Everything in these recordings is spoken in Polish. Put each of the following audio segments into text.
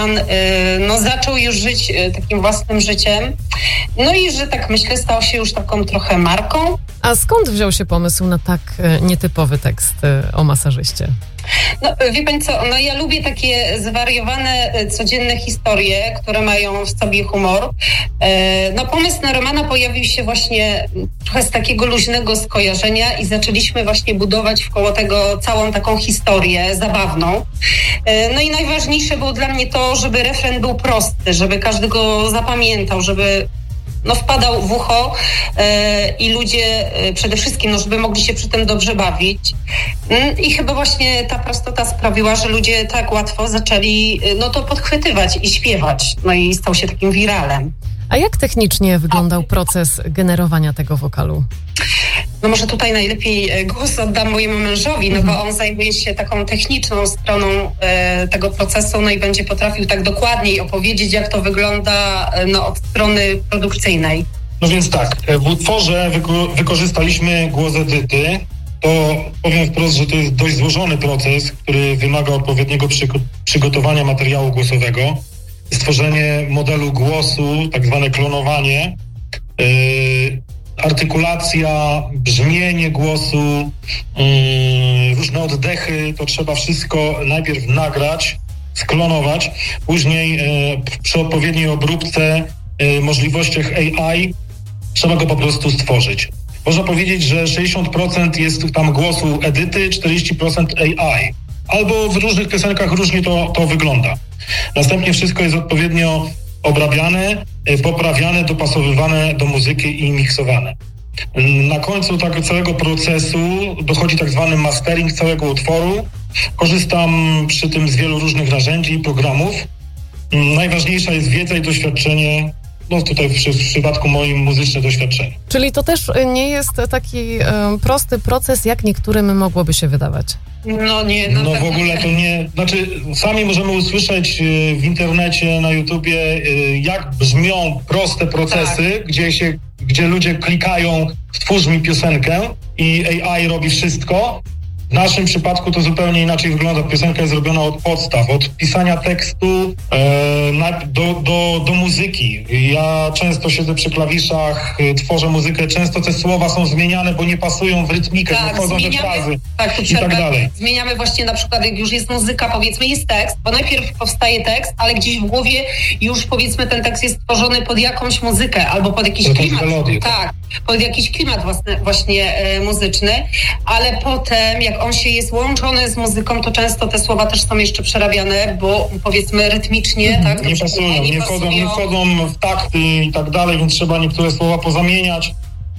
Roman zaczął już żyć takim własnym życiem. No i że tak myślę, stał się już taką trochę marką. A skąd wziął się pomysł na tak nietypowy tekst o masażyście? No, wie pani co, ja lubię takie zwariowane, codzienne historie, które mają w sobie humor. Pomysł na Romana pojawił się właśnie trochę z takiego luźnego skojarzenia i zaczęliśmy właśnie budować wkoło tego całą taką historię zabawną. No i najważniejsze było dla mnie to, żeby refren był prosty, żeby każdy go zapamiętał, żeby wpadał w ucho i ludzie przede wszystkim, żeby mogli się przy tym dobrze bawić. I chyba właśnie ta prostota sprawiła, że ludzie tak łatwo zaczęli to podchwytywać i śpiewać. No i stał się takim wiralem. A jak technicznie wyglądał proces generowania tego wokalu? No może tutaj najlepiej głos oddam mojemu mężowi, bo on zajmuje się taką techniczną stroną tego procesu, i będzie potrafił tak dokładniej opowiedzieć, jak to wygląda od strony produkcyjnej. No więc tak, w utworze wykorzystaliśmy głos Edyty. To powiem wprost, że to jest dość złożony proces, który wymaga odpowiedniego przygotowania materiału głosowego, stworzenie modelu głosu, tak zwane klonowanie, artykulacja, brzmienie głosu, różne oddechy, to trzeba wszystko najpierw nagrać, sklonować, później przy odpowiedniej obróbce, możliwościach AI trzeba go po prostu stworzyć. Można powiedzieć, że 60% jest tam głosu Edyty, 40% AI. Albo w różnych piosenkach różnie to wygląda. Następnie wszystko jest odpowiednio obrabiane, poprawiane, dopasowywane do muzyki i miksowane. Na końcu tego całego procesu dochodzi tak zwany mastering całego utworu. Korzystam przy tym z wielu różnych narzędzi i programów. Najważniejsza jest wiedza i doświadczenie, tutaj w przypadku moim muzyczne doświadczenie. Czyli to też nie jest taki prosty proces, jak niektórym mogłoby się wydawać. Nie. W ogóle to nie. Znaczy, sami możemy usłyszeć w internecie, na YouTubie, jak brzmią proste procesy, tak, gdzie ludzie klikają, stwórz mi piosenkę i AI robi wszystko. W naszym przypadku to zupełnie inaczej wygląda. Piosenka jest zrobiona od podstaw, od pisania tekstu do muzyki. Ja często siedzę przy klawiszach, tworzę muzykę, często te słowa są zmieniane, bo nie pasują w rytmikę, nie wchodzą te frazy i tak dalej. Zmieniamy właśnie na przykład, jak już jest muzyka, powiedzmy jest tekst, bo najpierw powstaje tekst, ale gdzieś w głowie już powiedzmy ten tekst jest tworzony pod jakąś muzykę albo pod jakiś klimat. Melodię, tak, pod jakiś klimat właśnie muzyczny, ale potem jak on się jest łączony z muzyką, to często te słowa też są jeszcze przerabiane, bo powiedzmy rytmicznie, tak? Nie pasują, nie wchodzą w takty i tak dalej, więc trzeba niektóre słowa pozamieniać.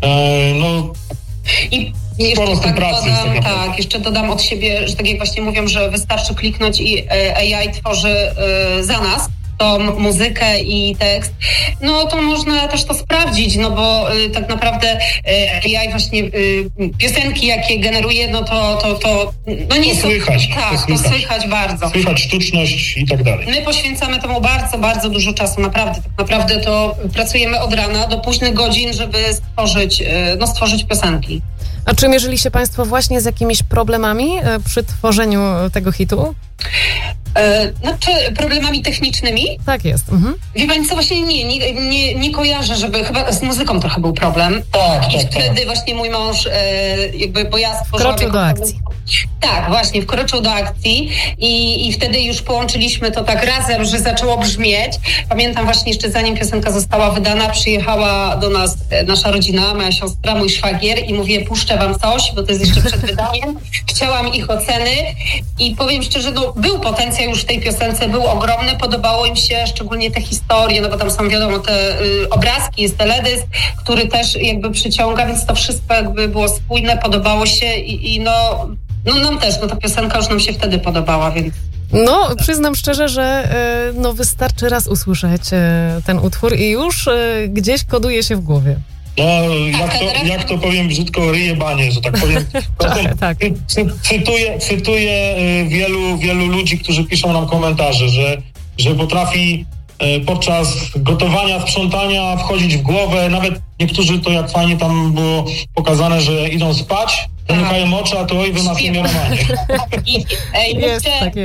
I jeszcze jeszcze dodam od siebie, że tak jak właśnie mówią, że wystarczy kliknąć i AI tworzy za nas tą muzykę i tekst, to można też to sprawdzić, bo tak naprawdę AI właśnie piosenki, jakie generuje, to nie są... Słychać. Tak, to słychać bardzo. Słychać sztuczność i tak dalej. My poświęcamy temu bardzo, bardzo dużo czasu, naprawdę. Tak naprawdę to pracujemy od rana do późnych godzin, żeby stworzyć piosenki. A czy mierzyli się Państwo właśnie z jakimiś problemami przy tworzeniu tego hitu? Problemami technicznymi? Tak jest. Wie pani co, właśnie nie kojarzę, żeby chyba z muzyką trochę był problem. I wtedy właśnie mój mąż bo ja stworzyłam... Wkroczył do akcji. Tak, właśnie, wkroczył do akcji i wtedy już połączyliśmy to tak razem, że zaczęło brzmieć. Pamiętam właśnie jeszcze zanim piosenka została wydana, przyjechała do nas nasza rodzina, moja siostra, mój szwagier i mówię, puszczę wam coś, bo to jest jeszcze przed wydaniem. Chciałam ich oceny i powiem szczerze, był potencjał już w tej piosence, był ogromny, podobało im się szczególnie te historie, bo tam są wiadomo te obrazki, jest teledysk, który też jakby przyciąga, więc to wszystko jakby było spójne, podobało się i nam też, ta piosenka już nam się wtedy podobała, więc... Przyznam szczerze, że wystarczy raz usłyszeć ten utwór i już gdzieś koduje się w głowie. Jak to powiem brzydko, ryje banie, że tak powiem. Tak. Cytuję wielu ludzi, którzy piszą nam komentarze, że potrafi podczas gotowania, sprzątania wchodzić w głowę, nawet niektórzy to jak fajnie tam było pokazane, że idą spać, zamykają oczy, a to wy na filmie Romanie. Tak jest.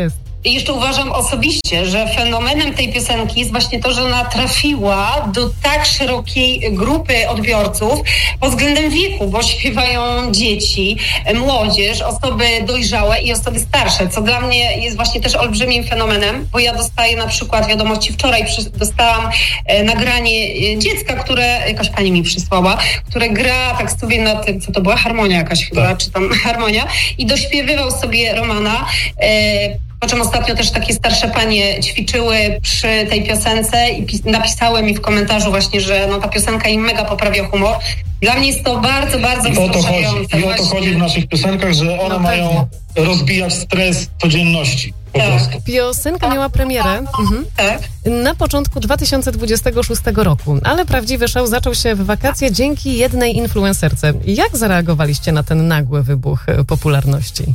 jeszcze uważam osobiście, że fenomenem tej piosenki jest właśnie to, że ona trafiła do tak szerokiej grupy odbiorców pod względem wieku, bo śpiewają dzieci, młodzież, osoby dojrzałe i osoby starsze, co dla mnie jest właśnie też olbrzymim fenomenem, bo ja dostaję na przykład wiadomości, wczoraj dostałam nagranie dziecka, które jakaś pani mi przysłała, które gra tak sobie na tym, co to była, harmonia jakaś chyba, czy tam harmonia, i dośpiewywał sobie Romana. Po czym ostatnio też takie starsze panie ćwiczyły przy tej piosence i napisały mi w komentarzu właśnie, że ta piosenka im mega poprawia humor. Dla mnie jest to bardzo, bardzo wzruszające. I o to chodzi w naszych piosenkach, że one mają rozbijać stres codzienności. Tak. Piosenka miała premierę na początku 2026 roku, ale prawdziwy szał zaczął się w wakacje dzięki jednej influencerce. Jak zareagowaliście na ten nagły wybuch popularności?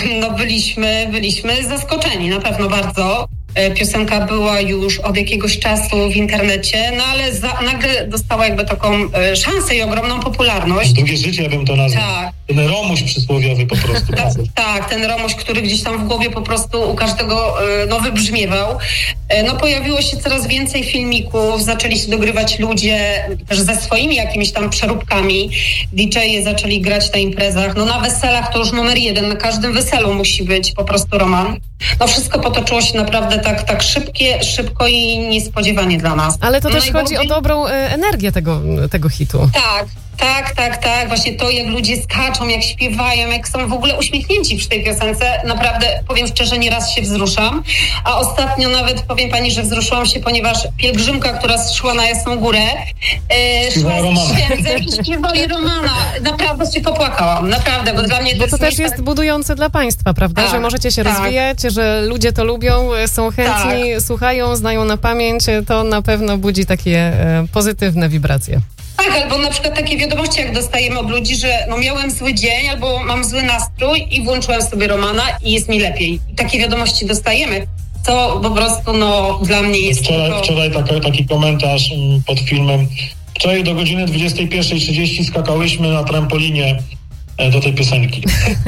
Byliśmy zaskoczeni, na pewno bardzo. Piosenka była już od jakiegoś czasu w internecie, ale nagle dostała jakby taką szansę i ogromną popularność. Drugie życie, ja bym to nazwał. Tak. Ten Romuś przysłowiowy po prostu. Tak, ten Romuś, który gdzieś tam w głowie po prostu u każdego wybrzmiewał. Pojawiło się coraz więcej filmików, zaczęli się dogrywać ludzie też ze swoimi jakimiś tam przeróbkami. DJ-e zaczęli grać na imprezach. Na weselach to już numer 1, na każdym weselu musi być po prostu Roman. Wszystko potoczyło się naprawdę tak szybko i niespodziewanie dla nas. Ale to też chodzi o dobrą energię tego hitu. Tak. Właśnie to, jak ludzie skaczą, jak śpiewają, jak są w ogóle uśmiechnięci przy tej piosence. Naprawdę, powiem szczerze, nieraz się wzruszam. A ostatnio nawet powiem pani, że wzruszyłam się, ponieważ pielgrzymka, która szła na Jasną Górę, szła z księdzem i śpiewali Romana. Naprawdę się popłakałam. Naprawdę, bo dla mnie to też jest budujące dla państwa, prawda? Tak, że możecie się rozwijać, że ludzie to lubią, są chętni, słuchają, znają na pamięć. To na pewno budzi takie pozytywne wibracje. Tak, albo na przykład takie wiadomości, jak dostajemy od ludzi, że miałem zły dzień, albo mam zły nastrój i włączyłem sobie Romana i jest mi lepiej. I takie wiadomości dostajemy, co po prostu dla mnie jest... Wczoraj taki komentarz pod filmem. Wczoraj do godziny 21:30 skakałyśmy na trampolinie do tej piosenki.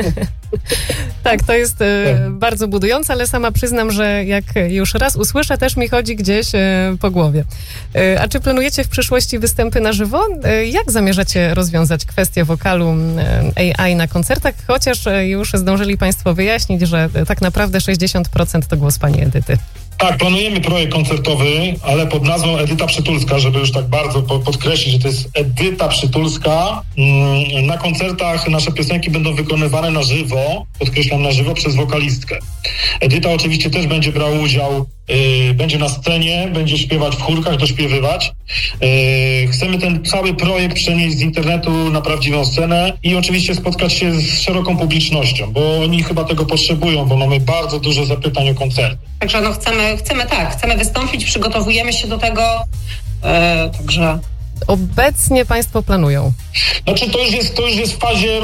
Tak, to jest bardzo budujące, ale sama przyznam, że jak już raz usłyszę, też mi chodzi gdzieś po głowie. A czy planujecie w przyszłości występy na żywo? Jak zamierzacie rozwiązać kwestię wokalu AI na koncertach? Chociaż już zdążyli państwo wyjaśnić, że tak naprawdę 60% to głos pani Edyty. Tak, planujemy projekt koncertowy, ale pod nazwą Edyta Przytulska, żeby już tak bardzo podkreślić, że to jest Edyta Przytulska. Na koncertach nasze piosenki będą wykonywane na żywo, podkreślam na żywo, przez wokalistkę. Edyta oczywiście też będzie brała udział, będzie na scenie, będzie śpiewać w chórkach, dośpiewywać. Chcemy ten cały projekt przenieść z internetu na prawdziwą scenę i oczywiście spotkać się z szeroką publicznością, bo oni chyba tego potrzebują, bo mamy bardzo dużo zapytań o koncerty. Także chcemy wystąpić, przygotowujemy się do tego, także... Obecnie państwo planują? Znaczy to już jest w fazie,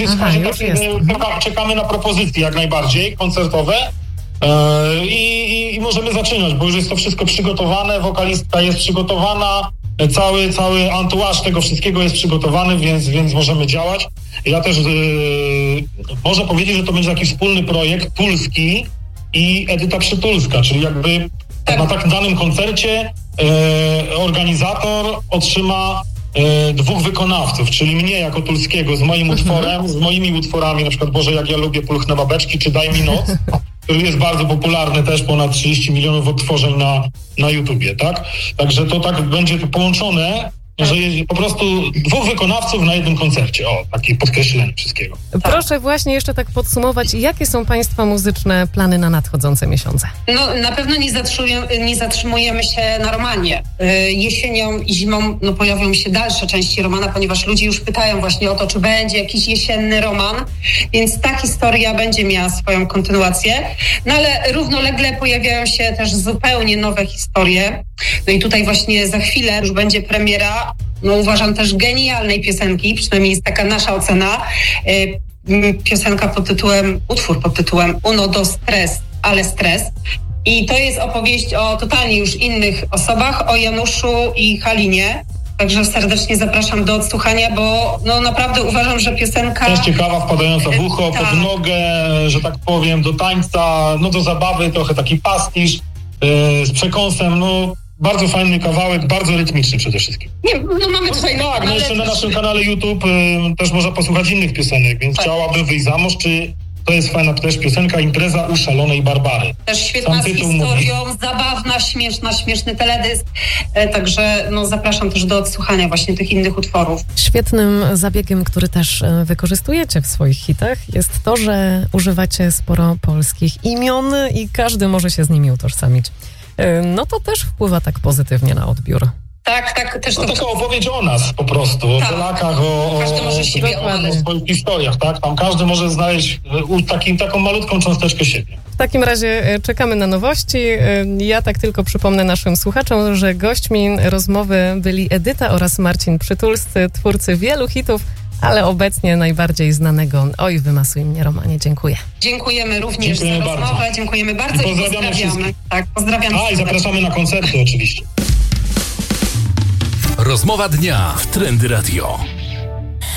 czekamy na propozycje jak najbardziej koncertowe i możemy zaczynać, bo już jest to wszystko przygotowane, wokalistka jest przygotowana, cały entourage tego wszystkiego jest przygotowany, więc możemy działać. Ja też można powiedzieć, że to będzie taki wspólny projekt Tulski i Edyta Przytulska, czyli jakby na takim danym koncercie organizator otrzyma dwóch wykonawców, czyli mnie jako Tulskiego z moim utworem, z moimi utworami, na przykład Boże, jak ja lubię Pulchne babeczki, czy Daj mi noc, który jest bardzo popularny, też ponad 30 milionów odtworzeń na YouTubie, tak? Także to tak będzie połączone, że jest po prostu dwóch wykonawców na jednym koncercie. Takie podkreślenie wszystkiego. Proszę właśnie jeszcze tak podsumować, jakie są państwa muzyczne plany na nadchodzące miesiące? Na pewno nie zatrzymujemy się na Romanie. Jesienią i zimą pojawią się dalsze części Romana, ponieważ ludzie już pytają właśnie o to, czy będzie jakiś jesienny Roman, więc ta historia będzie miała swoją kontynuację. Ale równolegle pojawiają się też zupełnie nowe historie. I tutaj właśnie za chwilę już będzie premiera, uważam też genialnej piosenki, przynajmniej jest taka nasza ocena. Piosenka utwór pod tytułem Uno dos tres, ale stres. I to jest opowieść o totalnie już innych osobach, o Januszu i Halinie. Także serdecznie zapraszam do odsłuchania, bo no naprawdę uważam, że piosenka... Też ciekawa, wpadająca w ucho, tak. pod nogę, że tak powiem, do tańca, no do zabawy, trochę taki pastisz z przekąsem, no bardzo fajny kawałek, bardzo rytmiczny przede wszystkim. Nie, no mamy tutaj na Tak, no kanale jeszcze na też... naszym kanale YouTube też można posłuchać innych piosenek, więc tak. Chciałabym wyjść za mąż, czy to jest fajna też piosenka Impreza u szalonej Barbary. Też świetna z historią, zabawna, śmieszny teledysk. Także no, zapraszam też do odsłuchania właśnie tych innych utworów. Świetnym zabiegiem, który też wykorzystujecie w swoich hitach, jest to, że używacie sporo polskich imion i każdy może się z nimi utożsamić. No to też wpływa tak pozytywnie na odbiór. Tak, też No to... taka opowieść o nas po prostu, o Polakach, Każdy może siebie o swoich historiach, tak? Tam każdy może znaleźć taką malutką cząsteczkę siebie. W takim razie czekamy na nowości. Ja tak tylko przypomnę naszym słuchaczom, że gośćmi rozmowy byli Edyta oraz Marcin Przytulscy, twórcy wielu hitów, ale obecnie najbardziej znanego Oj, wymasuj mnie, Romanie. Dziękuję. Dziękujemy również Dziękujemy za rozmowę. bardzo. Dziękujemy bardzo i pozdrawiamy. Tak, pozdrawiamy. I zapraszamy na koncerty oczywiście. Rozmowa dnia w Trendy Radio.